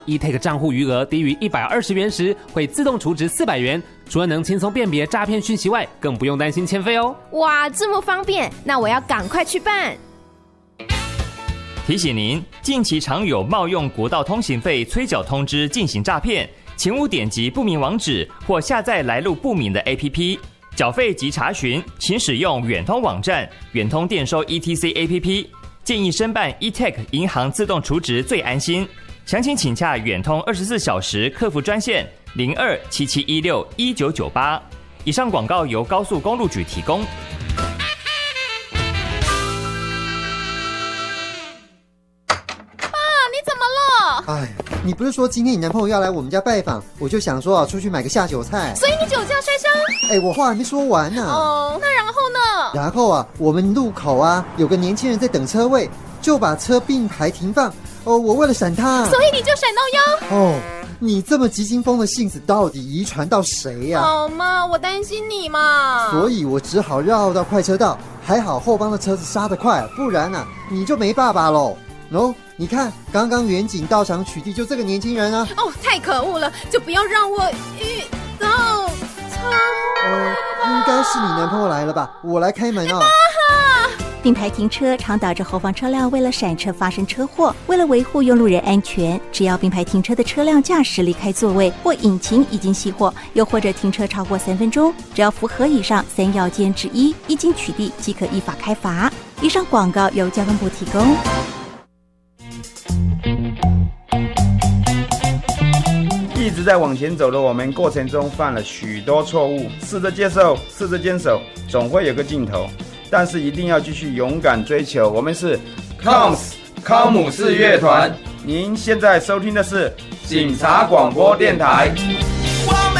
eTag 账户余额低于120元时，会自动储值400元。除了能轻松辨别诈骗讯息外，更不用担心欠费哦。 哇，这么方便，那我要赶快去办。 提醒您，近期常有冒用国道通行费催缴通知进行诈骗，请勿点击不明网址或下载来路不明的 APP。缴费及查询，请使用远通网站、远通电收 ETC APP。建议申办 eTag 银行自动储值最安心。详情请洽远通24小时客服专线0277161998。以上广告由高速公路局提供。 哎，你不是说今天你男朋友要来我们家拜访，我就想说出去买个下酒菜。 所以你酒驾摔伤？ 哎，我话还没说完呢。 哦，那然后呢？ 然后我们路口有个年轻人在等车位，就把车并排停放。我为了闪他， 所以你就闪到腰。 你这么急惊风的性子，到底遗传到谁呀？ 好嘛，我担心你嘛。 所以我只好绕到快车道，还好后方的车子刹得快，不然你就没爸爸喽。你看，刚刚远景到场取缔就这个年轻人啊！ 太可恶了，就不要让我遇到他。 应该是你男朋友来了吧？我来开门啊。 并排停车常导致后方车辆为了闪车发生车祸。为了维护用路人安全，只要并排停车的车辆驾驶离开座位或引擎已经熄火，又或者停车超过3分钟，只要符合以上3要件之一，一经取缔即可依法开罚。以上广告由交通部提供。 一直在往前走的我们，过程中犯了许多错误，试着接受，试着坚守，总会有个尽头。但是一定要继续勇敢追求。我们是 COMS 康姆士乐团，您现在收听的是警察广播电台。